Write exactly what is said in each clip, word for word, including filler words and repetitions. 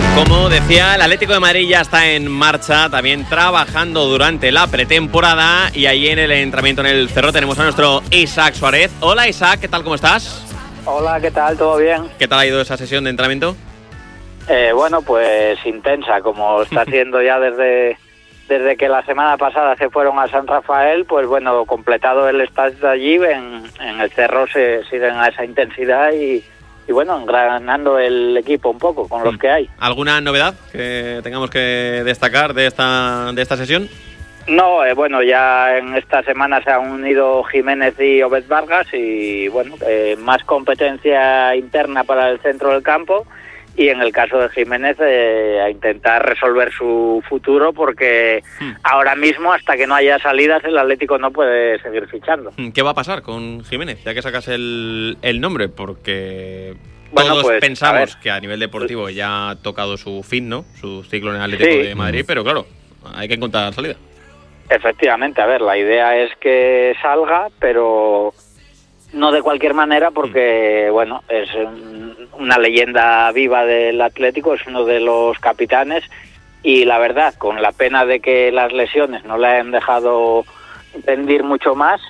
Como decía, el Atlético de Madrid ya está en marcha, también trabajando durante la pretemporada, y ahí en el entrenamiento en el Cerro tenemos a nuestro Isaac Suárez. Hola Isaac, ¿qué tal? ¿Cómo estás? Hola, ¿qué tal? ¿Todo bien? ¿Qué tal ha ido esa sesión de entrenamiento? Eh, bueno, pues intensa, como está haciendo ya desde, desde que la semana pasada se fueron a San Rafael, pues bueno, completado el stage de allí, en, en el Cerro se siguen a esa intensidad y... Y bueno, engranando el equipo un poco con los que hay. ¿Alguna novedad que tengamos que destacar de esta de esta sesión? No, eh, bueno, ya en esta semana se han unido Jiménez y Obed Vargas y bueno, eh, más competencia interna para el centro del campo y en el caso de Jiménez eh, a intentar resolver su futuro porque hmm. ahora mismo hasta que no haya salidas el Atlético no puede seguir fichando. ¿Qué va a pasar con Jiménez? Ya que sacas el, el nombre, porque bueno, todos pues, pensamos a que a nivel deportivo ya ha tocado su fin, ¿no? Su ciclo en el Atlético sí. de Madrid, pero claro, hay que encontrar salida. Efectivamente, a ver, la idea es que salga, pero no de cualquier manera porque, mm. bueno, es una leyenda viva del Atlético, es uno de los capitanes y la verdad, con la pena de que las lesiones no le han dejado rendir mucho más,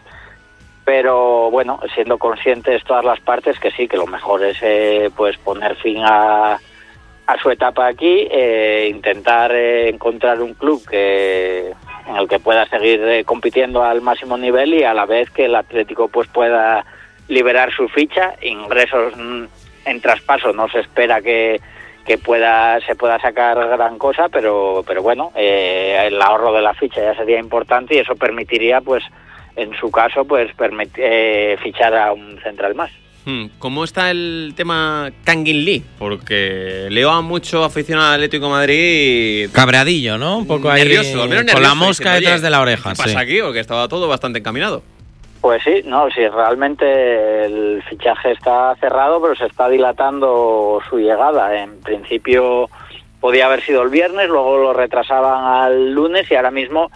pero bueno, siendo conscientes todas las partes que sí, que lo mejor es eh, pues poner fin a, a su etapa aquí, eh, intentar eh, encontrar un club que en el que pueda seguir eh, compitiendo al máximo nivel y a la vez que el Atlético pues pueda liberar su ficha. Ingresos en traspaso no se espera que, que pueda se pueda sacar gran cosa, pero pero bueno, eh, el ahorro de la ficha ya sería importante y eso permitiría pues en su caso pues permit, eh, fichar a un central más. ¿Cómo está el tema Kangin Lee? Porque leo a mucho aficionado al Atlético de Madrid... Cabreadillo, ¿no? Un poco nervioso, ahí, al menos nervioso, con la mosca diciendo, detrás de la oreja. ¿Qué pasa sí. aquí? Porque estaba todo bastante encaminado. Pues sí, no, sí, realmente el fichaje está cerrado, pero se está dilatando su llegada. En principio podía haber sido el viernes, luego lo retrasaban al lunes y ahora mismo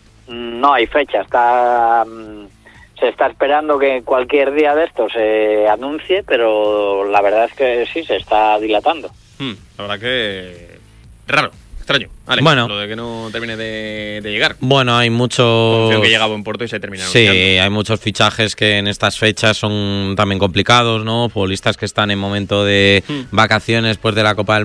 no hay fecha. Está... Se está esperando que cualquier día de estos se anuncie, pero la verdad es que sí, se está dilatando. Hmm, la verdad que... raro, extraño. Alex, bueno, lo de que no termine de, de llegar. Bueno, hay muchos... Confío que llega a buen puerto y se termina Sí, anunciando. Hay muchos fichajes que en estas fechas son también complicados, ¿no? Futbolistas que están en momento de hmm. vacaciones después de la Copa del